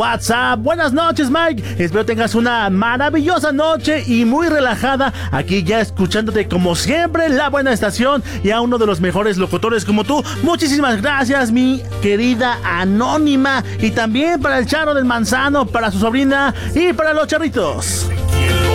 WhatsApp. Buenas noches, Mike. Espero tengas una maravillosa noche y muy relajada. Aquí ya escuchándote como siempre, la buena estación y a uno de los mejores locutores como tú. Muchísimas gracias, mi querida Anónima. Y también para el Charo del Manzano, para su sobrina y para los charritos.